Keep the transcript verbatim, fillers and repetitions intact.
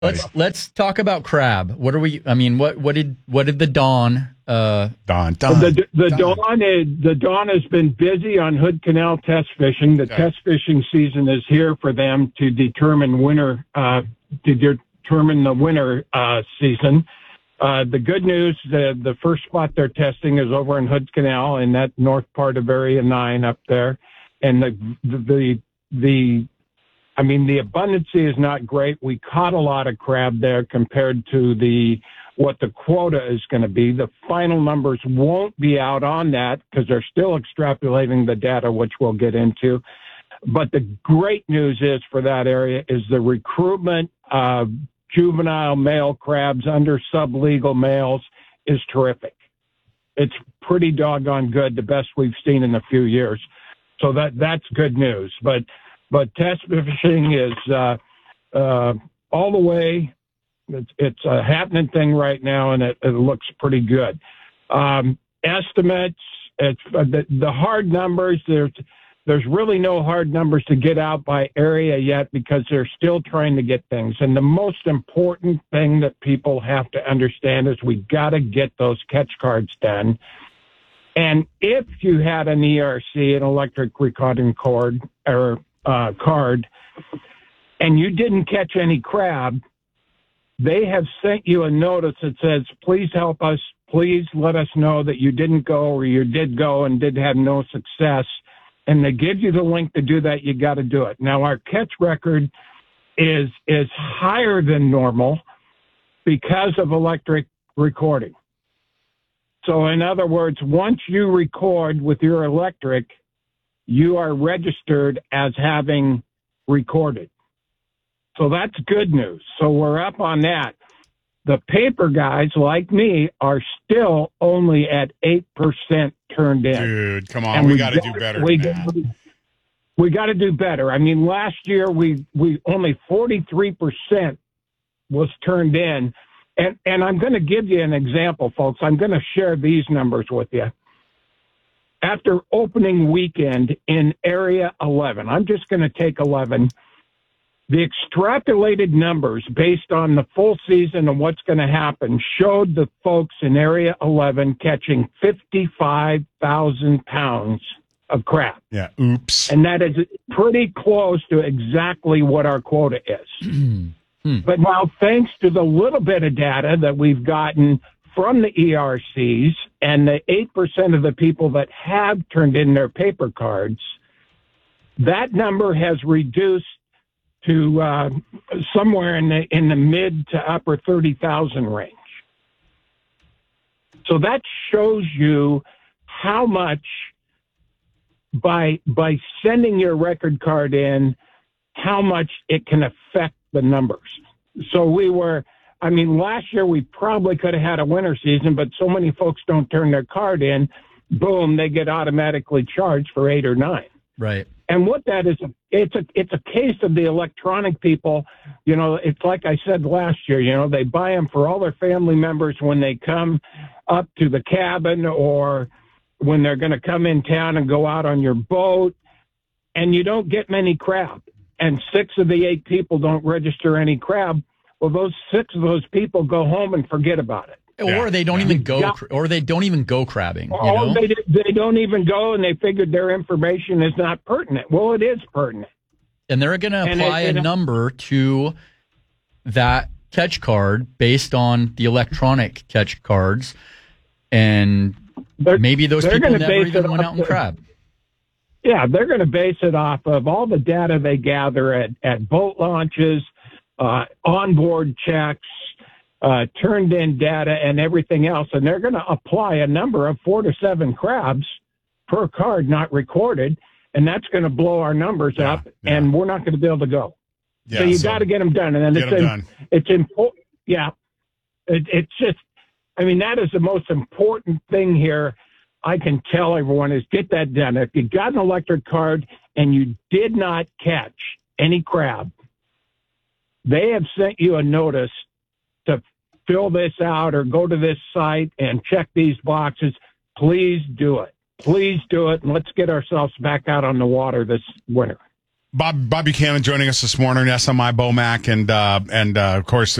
Let's let's talk about crab. What are we? I mean, what what did what did the Dawn? Uh, Dawn, Dawn. The the Dawn. Dawn is the Dawn has been busy on Hood Canal test fishing. The Okay. test fishing season is here for them to determine winter uh, to determine the winter uh, season. Uh, the good news, the the first spot they're testing is over in Hood Canal in that north part of Area Nine up there, and the the the, the I mean, the abundancy is not great. We caught a lot of crab there compared to the what the quota is going to be. The final numbers won't be out on that because they're still extrapolating the data, which we'll get into. But the great news is for that area is the recruitment of juvenile male crabs under sublegal males is terrific. It's pretty doggone good, the best we've seen in a few years. So that that's good news. But But test fishing is uh, uh, all the way. It's, it's a happening thing right now, and it, it looks pretty good. Um, estimates, it's uh, the, the hard numbers. There's there's really no hard numbers to get out by area yet because they're still trying to get things. And the most important thing that people have to understand is we got to get those catch cards done. And if you had an E R C, an electric recording cord, or Uh, card, and you didn't catch any crab, they have sent you a notice that says, please help us, please let us know that you didn't go or you did go and did have no success. And they give you the link to do that. You got to do it. Now, our catch record is is higher than normal because of electric recording. So in other words, once you record with your electric, you are registered as having recorded. So that's good news. So we're up on that. The paper guys, like me, are still only at eight percent turned in. Dude, come on. And We, we got to got- do better we than got- that. We got to do better. I mean, last year we, we only forty-three percent was turned in. And, and I'm going to give you an example, folks. I'm going to share these numbers with you. After opening weekend in Area eleven, I'm just going to take eleven, the extrapolated numbers based on the full season and what's going to happen showed the folks in Area eleven catching fifty-five thousand pounds of crab. Yeah, oops. And that is pretty close to exactly what our quota is. But now, thanks to the little bit of data that we've gotten from the E R Cs and the eight percent of the people that have turned in their paper cards, that number has reduced to uh, somewhere in the in the mid to upper thirty thousand range. So that shows you how much by by sending your record card in, how much it can affect the numbers. So we were, I mean, last year we probably could have had a winter season, but so many folks don't turn their card in, boom, they get automatically charged for eight or nine. right. And what that is, it's a it's a case of the electronic people. You know, it's like I said last year, you know, they buy them for all their family members when they come up to the cabin or when they're going to come in town and go out on your boat, and you don't get many crab. And six of the eight people don't register any crab. Well, those six of those people go home and forget about it. Yeah. Or they don't Yeah. even go, Yeah. cr- or they don't even go crabbing. You Oh, know? they, they don't even go, and they figured their information is not pertinent. Well, it is pertinent. And they're going to And apply it- a it- number to that catch card based on the electronic catch cards, and They're, maybe those they're people gonna never base even it went off out and the- crab. Yeah, they're going to base it off of all the data they gather at, at boat launches, uh, onboard checks, uh, turned in data, and everything else. And they're going to apply a number of four to seven crabs per card not recorded, and that's going to blow our numbers Yeah, up, yeah. and we're not going to be able to go. Yeah, so you so got to get them done. And then get it's, 'em in- done. it's important. Yeah, it, it's just, I mean, that is the most important thing here. I can tell everyone is get that done. If you got an electric card and you did not catch any crab, they have sent you a notice to fill this out or go to this site and check these boxes. Please do it. Please do it. And let's get ourselves back out on the water this winter. Bob Bob Buchanan joining us this morning, S M I Bomac, and uh, and uh, of course